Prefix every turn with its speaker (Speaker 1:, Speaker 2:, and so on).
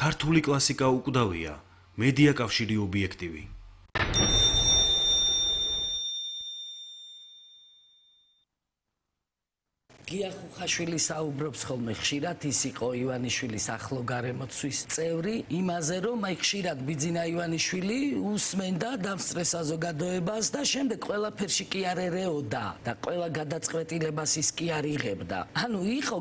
Speaker 1: ქართული კლასიკა უკვდავია, მედია კავშირი ობიექტივი.
Speaker 2: გია ხუხაშვილი საუბრობს ხოლმე ხშირად, ის იყო ივანიშვილის ახლო გარემოცვის წევრი, იმაზე რომ აი ხშირად ბიძინა ივანიშვილი უსმენდა დამსწრე საზოგადოებას და შემდეგ ყველაფერში კი არ ერეოდა და ყველა გადაწყვეტილებას ის კი არ იღებდა. ანუ იყო